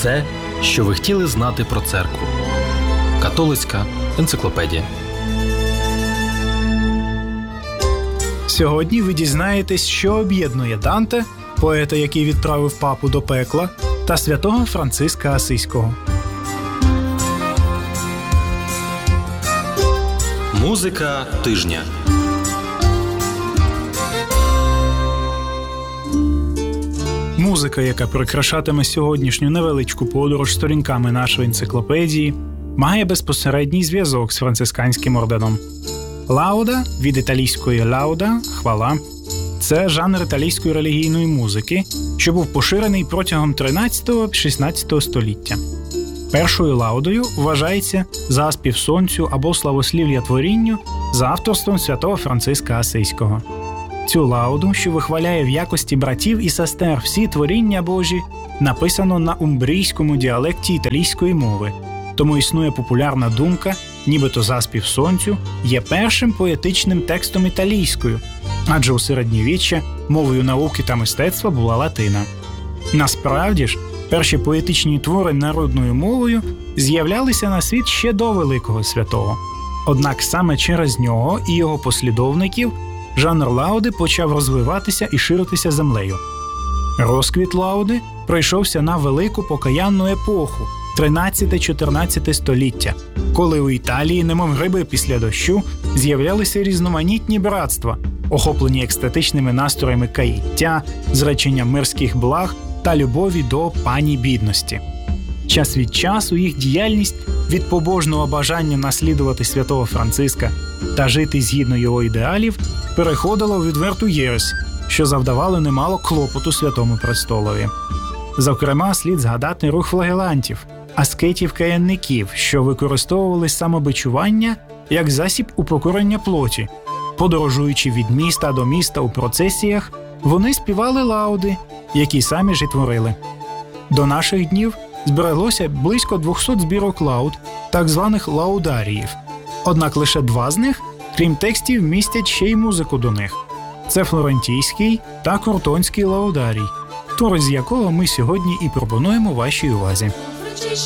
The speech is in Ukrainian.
Все, що ви хотіли знати про церкву. Католицька енциклопедія. Сьогодні ви дізнаєтесь, що об'єднує Данте, поета, який відправив папу до пекла, та святого Франциска Асизького. Музика тижня. Музика, яка прикрашатиме сьогоднішню невеличку подорож сторінками нашої енциклопедії, має безпосередній зв'язок з францисканським орденом. Лауда від італійської «лауда» – «хвала» – це жанр італійської релігійної музики, що був поширений протягом 13-16 століття. Першою лаудою вважається заспів сонцю або славослів'я творінню за авторством святого Франциска Асизького. Цю лауду, що вихваляє в якості братів і сестер всі творіння Божі, написано на умбрійському діалекті італійської мови, тому існує популярна думка, нібито заспів сонцю є першим поетичним текстом італійською, адже у середньовіччя мовою науки та мистецтва була латина. Насправді ж, перші поетичні твори народною мовою з'являлися на світ ще до Великого Святого. Однак саме через нього і його послідовників жанр лауди почав розвиватися і ширитися землею. Розквіт лауди прийшовся на велику покаянну епоху – 13-14 століття, коли у Італії, немов гриби після дощу, з'являлися різноманітні братства, охоплені екстатичними настроями каяття, зреченням мирських благ та любові до пані бідності. Час від часу їх діяльність від побожного бажання наслідувати святого Франциска та жити згідно його ідеалів переходила у відверту єресь, що завдавало немало клопоту Святому Престолові. Зокрема, слід згадати рух флагелантів, аскетів-каянників, що використовували самобичування як засіб упокорення плоті. Подорожуючи від міста до міста у процесіях, вони співали лауди, які самі ж і творили. До наших днів збереглося близько 200 збірок лауд, так званих лаударіїв. Однак лише 2 з них, крім текстів, містять ще й музику до них. Це флорентійський та кортонський лаударій, твори з якого ми сьогодні і пропонуємо вашій увазі.